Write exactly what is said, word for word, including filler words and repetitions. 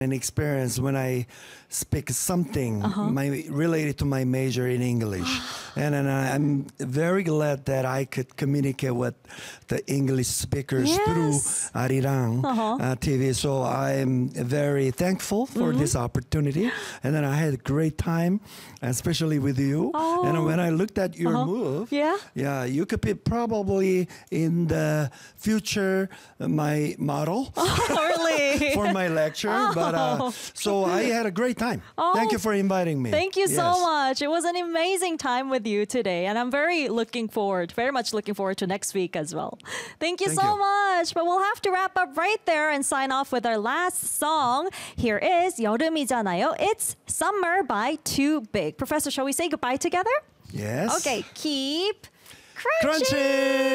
an experience when I speak something Uh-huh. my, related to my major in English. and and I, I'm very glad that I could communicate with the English speakers Yes. through Arirang Uh-huh. uh, T V. So I'm very thankful for Mm-hmm. this opportunity. And then I had a great time, especially with you. Oh. And when I looked at your Uh-huh. move, Yeah? yeah, you could be probably in the future uh, my model. Really? For my lecture, but uh, so I had a great time. Thank you for inviting me. Thank you so Yes. much. It was an amazing time with you today, and I'm very looking forward, very much looking forward to next week as well. Thank you Thank so you. much. But we'll have to wrap up right there and sign off with our last song. Here is 여름이잖아요. It's Summer by Too Big. Professor, shall we say goodbye together? Yes. Okay, keep crunching. Crunchy.